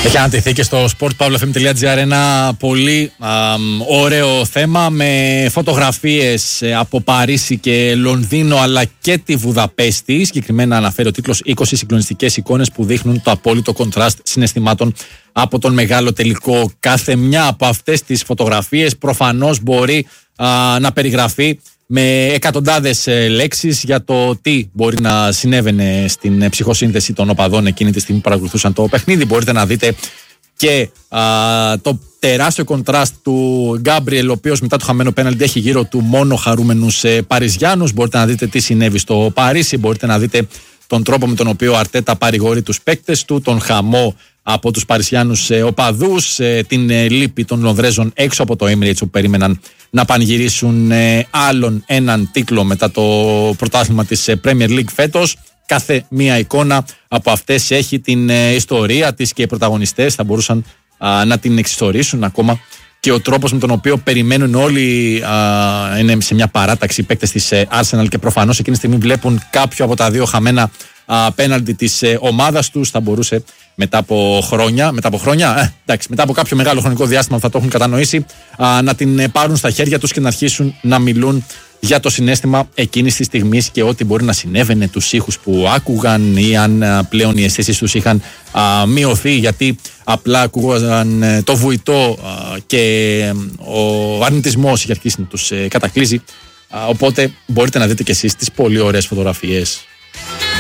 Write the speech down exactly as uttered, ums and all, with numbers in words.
Έχει ανατεθεί και στο sportpavlafm.gr ένα πολύ α, ωραίο θέμα με φωτογραφίες από Παρίσι και Λονδίνο αλλά και τη Βουδαπέστη. Συγκεκριμένα αναφέρει ο τίτλος είκοσι συγκλονιστικές εικόνες που δείχνουν το απόλυτο κοντράστ συναισθημάτων από τον μεγάλο τελικό. Κάθε μια από αυτές τις φωτογραφίες προφανώς μπορεί α, να περιγραφεί με εκατοντάδες λέξεις για το τι μπορεί να συνέβαινε στην ψυχοσύνθεση των οπαδών εκείνη τη στιγμή που παρακολουθούσαν το παιχνίδι. Μπορείτε να δείτε και α, το τεράστιο κοντράστ του Γκάμπριελ, ο οποίος μετά το χαμένο πέναλτι έχει γύρω του μόνο χαρούμενους ε, Παριζιάνους. Μπορείτε να δείτε τι συνέβη στο Παρίσι. Μπορείτε να δείτε τον τρόπο με τον οποίο ο Αρτέτα παρηγορεί τους παίκτες του, τον χαμό από τους Παρισιάνους ε, οπαδούς, ε, την ε, λύπη των Λονδρέζων έξω από το Emirates που περίμεναν να πανηγυρίσουν ε, άλλον έναν τίτλο μετά το πρωτάθλημα της ε, Premier League φέτος. Κάθε μία εικόνα από αυτές έχει την ε, ιστορία της και οι πρωταγωνιστές θα μπορούσαν α, να την εξιστορήσουν. Ακόμα και ο τρόπος με τον οποίο περιμένουν όλοι α, είναι σε μια παράταξη οι παίκτες της ε, Arsenal και προφανώς εκείνη τη στιγμή βλέπουν κάποιο από τα δύο χαμένα απέναντι της ε, ομάδας τους. Θα μπορούσε μετά από χρόνια, μετά από χρόνια, ε, εντάξει, μετά από κάποιο μεγάλο χρονικό διάστημα που θα το έχουν κατανοήσει, α, να την ε, πάρουν στα χέρια τους και να αρχίσουν να μιλούν για το συναίσθημα εκείνης της στιγμής και ό,τι μπορεί να συνέβαινε, τους ήχους που άκουγαν ή αν α, πλέον οι αισθήσεις τους είχαν α, μειωθεί γιατί απλά ακούγαν ε, το βουητό α, και ε, ο αρνητισμός είχε αρχίσει να τους ε, κατακλείζει. Α, οπότε μπορείτε να δείτε κι εσείς τις πολύ ωραίες φωτογραφίες.